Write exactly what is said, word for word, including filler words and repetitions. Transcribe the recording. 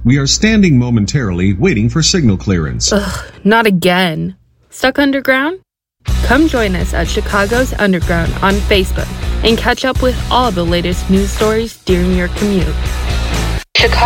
We are standing momentarily waiting for signal clearance. Ugh, not again. Stuck underground? Come join us at Chicago's Underground on Facebook and catch up with all the latest news stories during your commute. Chicago.